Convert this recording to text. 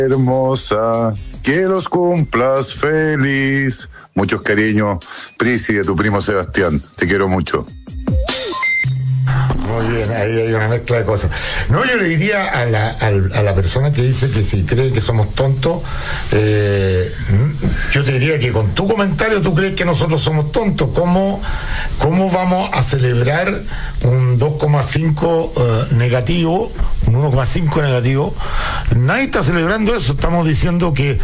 Hermosa, que los cumplas feliz. Muchos cariños, Prisi, de tu primo Sebastián. Te quiero mucho. Muy bien, ahí hay una mezcla de cosas. No, yo le diría a la persona que dice que si cree que somos tontos, yo te diría que con tu comentario tú crees que nosotros somos tontos. ¿Cómo vamos a celebrar un 2,5 negativo, un 1,5 negativo? Nadie está celebrando eso. Estamos diciendo que